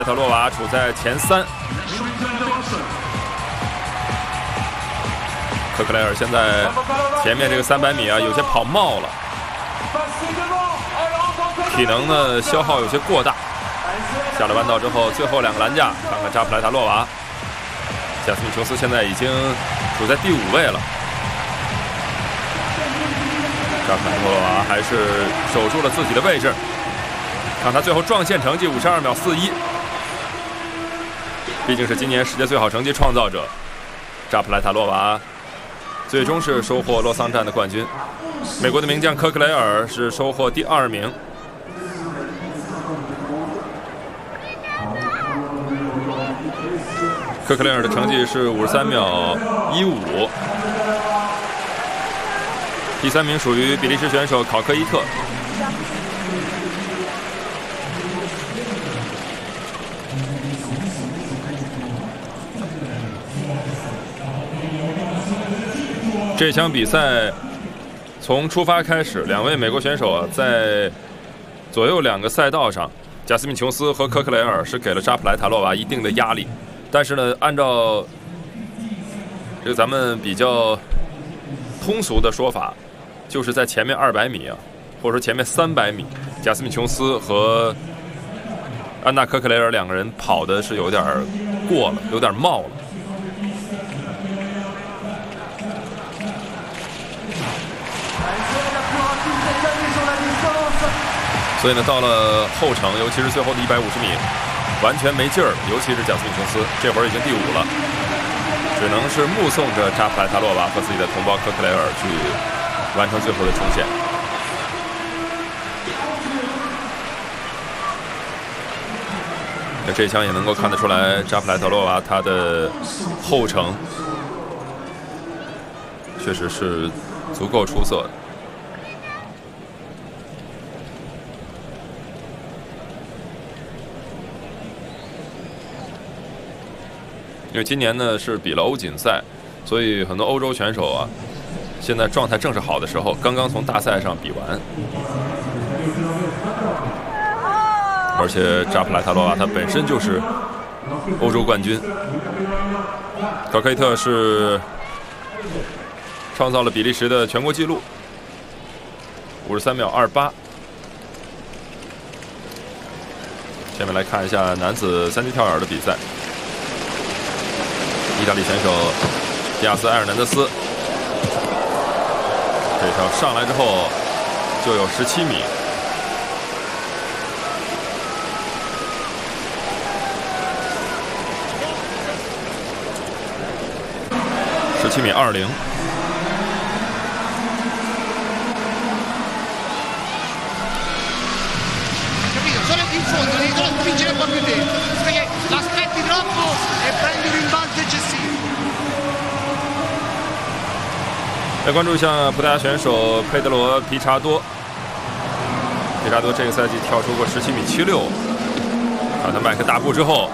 特洛娃处在前3，科克莱尔现在前面这个300米啊，有些跑冒了，体能呢消耗有些过大。下了弯道之后，最后2个栏架，看看扎普莱塔洛娃，贾斯敏琼斯现在已经处在第5位了。扎普莱塔洛娃还是守住了自己的位置，看他最后撞线成绩52秒41。毕竟是今年世界最好成绩创造者，扎普莱塔洛娃最终是收获洛桑站的冠军。美国的名将科克雷尔是收获第2名。科克雷尔的成绩是53秒15，第3名属于比利时选手考克伊特。这场比赛从出发开始，2位美国选手在左右2个赛道上，贾斯敏琼斯和科克雷尔是给了扎普莱塔洛娃一定的压力。但是呢，按照这个咱们比较通俗的说法，就是在前面200米啊，或者说前面300米，贾斯敏琼斯和安娜科克雷尔2个人跑的是有点过了，有点冒了。所以呢，到了后程，尤其是最后的150米，完全没劲儿。尤其是贾斯敏琼斯，这会儿已经第5了，只能是目送着扎普莱塔洛娃和自己的同胞科克雷尔去完成最后的冲线。这一枪也能够看得出来，扎普莱塔洛娃她的后程确实是足够出色的。因为今年呢是比了欧锦赛，所以很多欧洲选手啊，现在状态正是好的时候，刚刚从大赛上比完。而且扎普莱塔洛娃他本身就是欧洲冠军，考克伊特是创造了比利时的全国纪录，53秒28。下面来看一下男子3级跳远的比赛。意大利选手迪亚斯埃尔南德斯，这条上来之后就有17米。17米20。来关注一下葡萄牙选手佩德罗·皮查多。皮查多这个赛季跳出过17米76，看他迈开大步之后，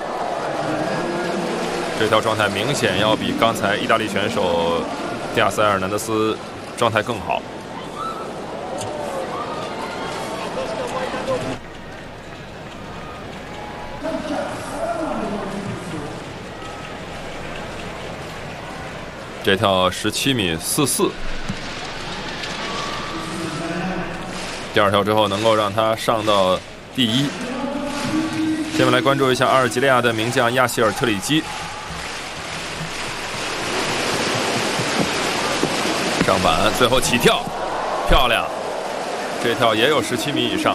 这条状态明显要比刚才意大利选手迪亚斯埃尔南德斯状态更好。这跳17米44，第2跳之后能够让他上到第1。下面来关注一下阿尔及利亚的名将亚希尔特里基。上板最后起跳，漂亮！这跳也有17米以上。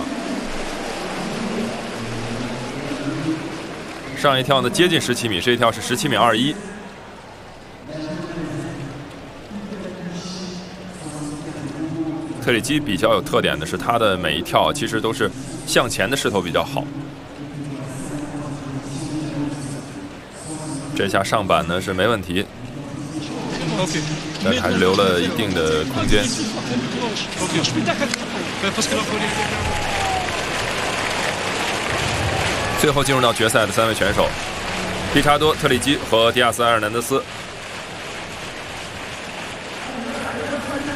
上一跳呢接近17米，这一跳是17米21。特里基比较有特点的是，他的每一跳其实都是向前的势头比较好。这下上板呢是没问题，但是还是留了一定的空间。最后进入到决赛的3位选手，皮查多、特里基和迪亚斯埃尔南德斯。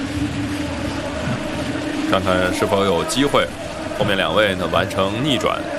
看看是否有机会，后面2位呢完成逆转。